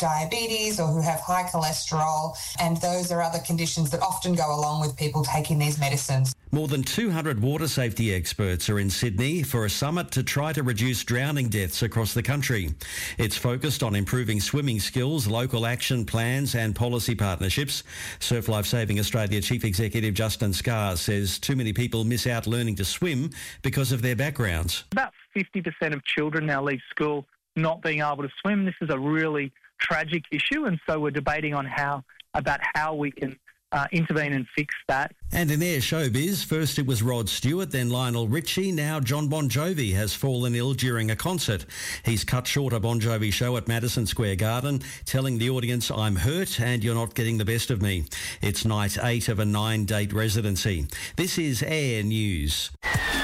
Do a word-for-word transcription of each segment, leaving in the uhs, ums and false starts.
diabetes or who have high cholesterol, and those are other conditions that often go along with people taking these medicines. More than two hundred water safety experts are in Sydney for a summit to try to reduce drowning deaths across the country. It's focused on improving swimming skills, local action plans and policy partnerships. Surf Life Saving Australia Chief Executive Justin Scarr says too many people miss out learning to swim because of their backgrounds. About fifty percent of children now leave school not being able to swim. This is a really tragic issue, and so we're debating on how about how we can Uh, intervene and fix that. And in air showbiz, first it was Rod Stewart, then Lionel Richie, now John Bon Jovi has fallen ill during a concert. He's cut short a Bon Jovi show at Madison Square Garden, telling the audience, "I'm hurt and you're not getting the best of me." It's night eight of a nine-date residency. This is Air News.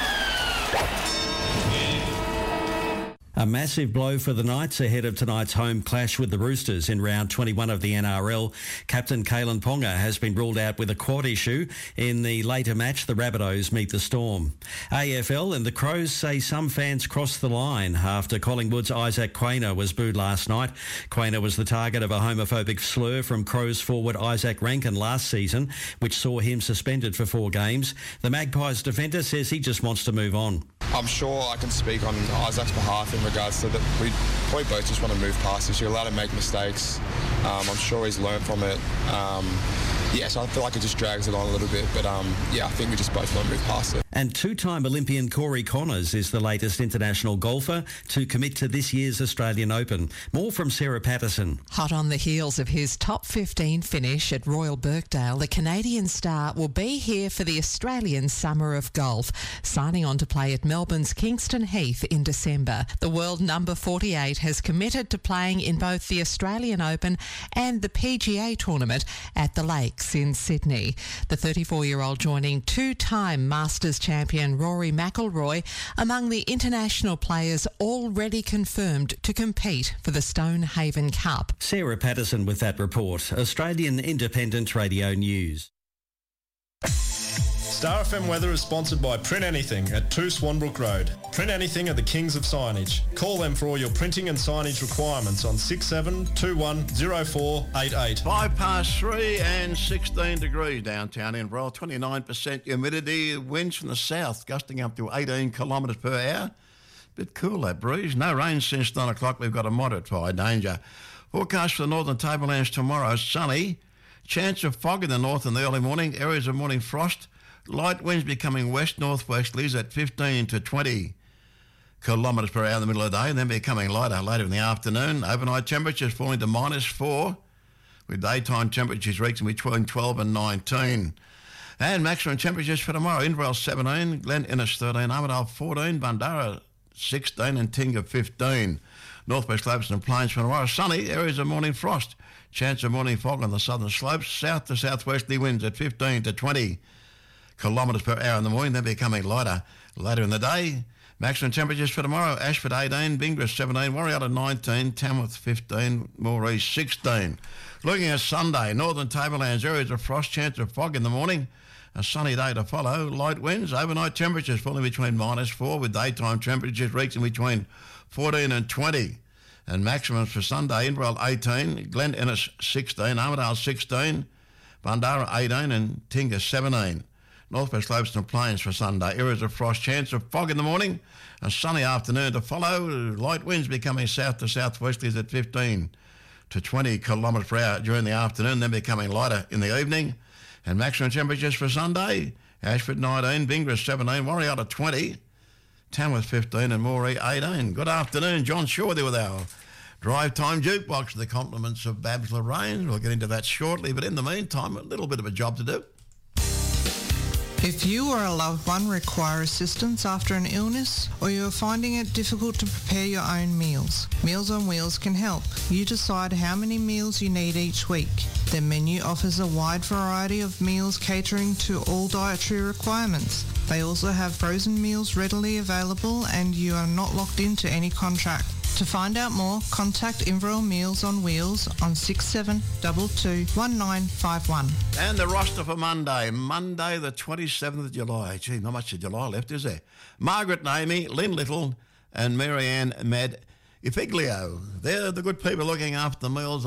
A massive blow for the Knights ahead of tonight's home clash with the Roosters in round twenty-one of the N R L. Captain Kalen Ponga has been ruled out with a quad issue. In the later match, the Rabbitohs meet the Storm. A F L and the Crows say some fans crossed the line after Collingwood's Isaac Quaynor was booed last night. Quaynor was the target of a homophobic slur from Crows forward Isaac Rankin last season, which saw him suspended for four games. The Magpies defender says he just wants to move on. I'm sure I can speak on Isaac's behalf in regards to that. We probably both just want to move past this. You're allowed to make mistakes. Um, I'm sure he's learned from it. Um, yeah, so I feel like it just drags it on a little bit. But um, yeah, I think we just both want to move past it. And two-time Olympian Corey Connors is the latest international golfer to commit to this year's Australian Open. More from Sarah Patterson. Hot on the heels of his top fifteen finish at Royal Birkdale, the Canadian star will be here for the Australian Summer of Golf, signing on to play at Melbourne's Kingston Heath in December. The world number forty-eight has committed to playing in both the Australian Open and the P G A tournament at the Lakes in Sydney. The thirty-four-year-old joining two-time Masters champion Rory McIlroy among the international players already confirmed to compete for the Stonehaven Cup. Sarah Patterson with that report. Australian Independent Radio News. Star F M weather is sponsored by Print Anything at two Swanbrook Road. Print Anything are the kings of signage. Call them for all your printing and signage requirements on six seven two one zero four eight eight. Five past three and sixteen degrees downtown Inverell. twenty-nine percent humidity. Winds from the south gusting up to eighteen kilometres per hour. Bit cool, that breeze. No rain since nine o'clock. We've got a moderate fire danger. Forecast for the northern tablelands tomorrow. Sunny. Chance of fog in the north in the early morning. Areas of morning frost. Light winds becoming west-northwesterlies at fifteen to twenty kilometres per hour in the middle of the day, and then becoming lighter later in the afternoon. Overnight temperatures falling to minus four, with daytime temperatures reaching between twelve and nineteen. And maximum temperatures for tomorrow: Inverell seventeen, Glen Innes thirteen, Armidale fourteen, Bundarra sixteen and Tingha fifteen. Northwest slopes and plains for tomorrow. Sunny, areas of morning frost. Chance of morning fog on the southern slopes. South to southwesterly winds at fifteen to twenty kilometres per hour in the morning, then becoming lighter later in the day. Maximum temperatures for tomorrow: Ashford eighteen, Bingras seventeen, Warrior nineteen, Tamworth fifteen, Moree sixteen. Looking at Sunday, northern tablelands, areas of frost, chance of fog in the morning. A sunny day to follow. Light winds, overnight temperatures falling between minus four, with daytime temperatures reaching between fourteen and twenty. And maximums for Sunday: Inverell eighteen, Glen Innes sixteen, Armidale sixteen, Bundarra eighteen and Tingha seventeen. Northwest slopes and plains for Sunday. Areas of frost, chance of fog in the morning. A sunny afternoon to follow. Light winds becoming south to southwesterlies at fifteen to twenty kilometres per hour during the afternoon, then becoming lighter in the evening. And maximum temperatures for Sunday: Ashford nineteen, Bingras seventeen, Warrior twenty, Tamworth fifteen and Moree eighteen. Good afternoon, John Shaw there with our Drive Time Jukebox, the compliments of Babs Lorraine. We'll get into that shortly, but in the meantime, a little bit of a job to do. If you or a loved one require assistance after an illness, or you are finding it difficult to prepare your own meals, Meals on Wheels can help. You decide how many meals you need each week. Their menu offers a wide variety of meals catering to all dietary requirements. They also have frozen meals readily available, and you are not locked into any contract. To find out more, contact Inverell Meals on Wheels on six seven two two, one nine five one. And the roster for Monday, Monday the twenty-seventh of July. Gee, not much of July left, is there? Margaret Naomi, Lynn Little and Marianne Mad Ifiglio. They're the good people looking after the meals